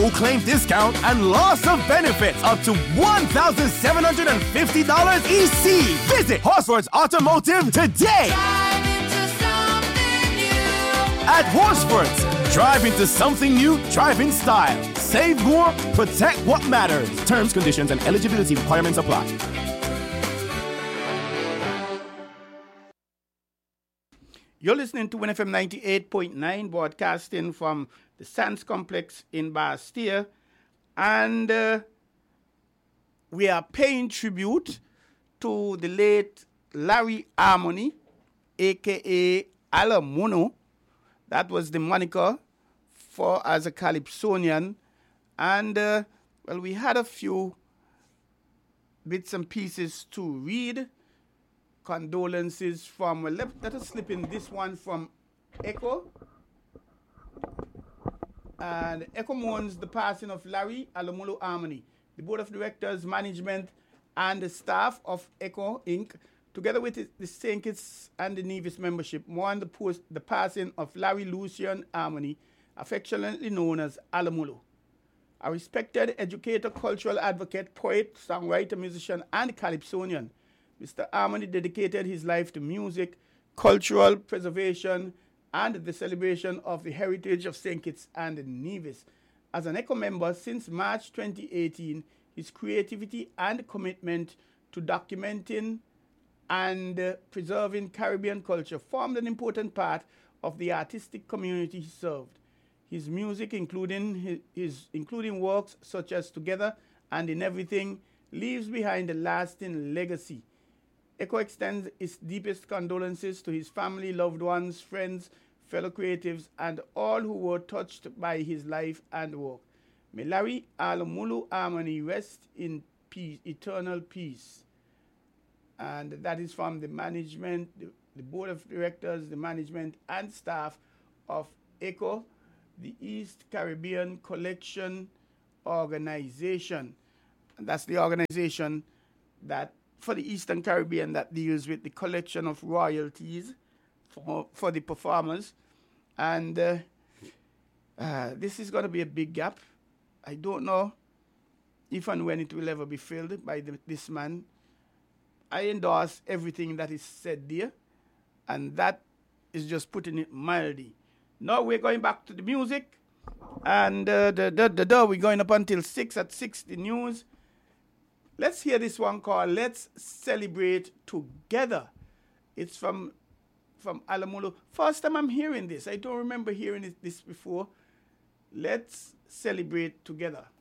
who claim discount and loss of benefits up to $1,750 EC. Visit Horsewords Automotive today. Drive into something new. At Horsewords, drive into something new, drive in style. Save more, protect what matters. Terms, conditions, and eligibility requirements apply. You're listening to WinFM 98.9, broadcasting from the Sands Complex in Bastille. And we are paying tribute to the late Larry Harmony, a.k.a. Alamuno. That was the moniker for as a Calypsonian. And, well, we had a few bits and pieces to read. Condolences from, well, let us slip in this one from Echo. And Echo mourns the passing of Larry Alamulo Harmony. The board of directors, management, and the staff of Echo Inc., together with the St. Kitts and the Nevis membership, mourn the passing of Larry Lucian Harmony, affectionately known as Alamulo. A respected educator, cultural advocate, poet, songwriter, musician, and Calypsonian, Mr. Harmony dedicated his life to music, cultural preservation, and the celebration of the heritage of St. Kitts and Nevis. As an ECHO member since March 2018, his creativity and commitment to documenting and preserving Caribbean culture formed an important part of the artistic community he served. His music, including works such as Together and In Everything, leaves behind a lasting legacy. ECHO extends its deepest condolences to his family, loved ones, friends, fellow creatives, and all who were touched by his life and work. May Larry Alamulo Harmony rest in peace, eternal peace. And that is from the management, the board of directors, the management, and staff of ECHO, the East Caribbean Collection Organization. And that's the organization that for the Eastern Caribbean that deals with the collection of royalties for the performers. And this is going to be a big gap. I don't know if and when it will ever be filled by this man. I endorse everything that is said there, and that is just putting it mildly. Now we're going back to the music, and we're going up until 6. At 6, the news. Let's hear this one called Let's Celebrate Together. It's from Alamulo. First time I'm hearing this. I don't remember hearing this before. Let's celebrate together.